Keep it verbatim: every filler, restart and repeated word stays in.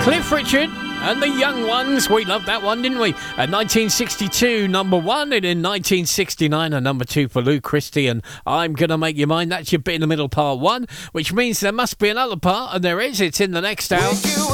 Cliff Richard and the Young Ones. We loved that one, didn't we? At nineteen sixty-two, number one, and in nineteen sixty-nine, a number two for Lou Christie and I'm Gonna Make You Mine. That's your bit in the middle, part one, which means there must be another part, and there is. It's in the next hour.